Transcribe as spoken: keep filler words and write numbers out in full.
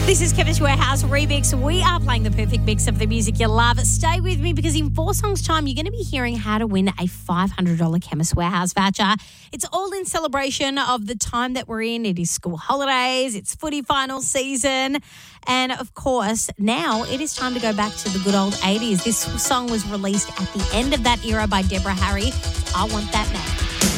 This is Chemist Warehouse Remix. We are playing the perfect mix of the music you love. Stay with me because in four songs' time, you're going to be hearing how to win a five hundred dollars Chemist Warehouse voucher. It's all in celebration of the time that we're in. It is school holidays, it's footy final season. And of course, now it is time to go back to the good old eighties. This song was released at the end of that era by Deborah Harry. I Want That Now.